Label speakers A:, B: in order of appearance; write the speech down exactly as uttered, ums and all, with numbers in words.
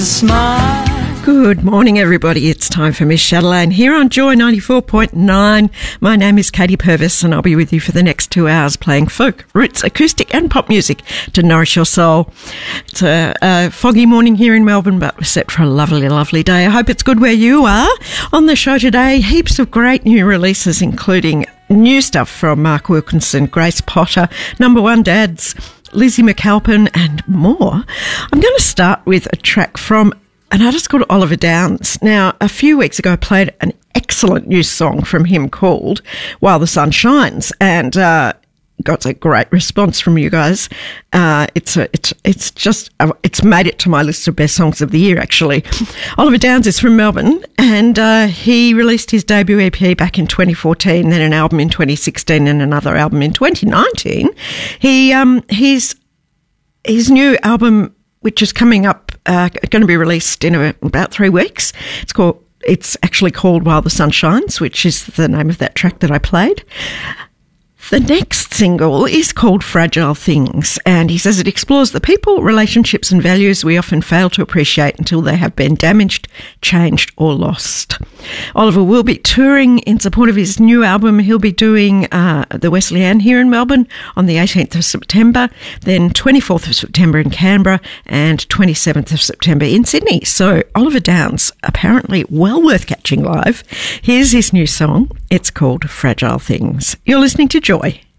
A: Smile.
B: Good morning, everybody. It's time for Miss Chatelaine here on Joy ninety-four point nine. My name is Katie Purvis, and I'll be with you for the next two hours playing folk, roots, acoustic and pop music to nourish your soul. It's a, a foggy morning here in Melbourne, but we're set for a lovely, lovely day. I hope it's good where you are. On the show today, heaps of great new releases, including new stuff from Mark Wilkinson, Grace Potter, Number One Dads, Lizzie McAlpin and more. I'm going to start with a track from an artist called Oliver Downs. Now, a few weeks ago I played an excellent new song from him called While the Sun Shines, and uh, got a great response from you guys. Uh, it's a, it's it's just uh, it's made it to my list of best songs of the year, actually. Oliver Downs is from Melbourne, and uh, he released his debut E P back in twenty fourteen, then an album in twenty sixteen, and another album in twenty nineteen. He um his his new album, which is coming up, uh, going to be released in a, about three weeks. It's called. It's actually called While the Sun Shines, which is the name of that track that I played. The next single is called Fragile Things, and he says it explores the people, relationships and values we often fail to appreciate until they have been damaged, changed or lost. Oliver will be touring in support of his new album. He'll be doing uh, the Wesleyan here in Melbourne on the eighteenth of September, then twenty-fourth of September in Canberra and twenty-seventh of September in Sydney. So Oliver Downs, apparently well worth catching live. Here's his new song. It's called Fragile Things. You're listening to Joy.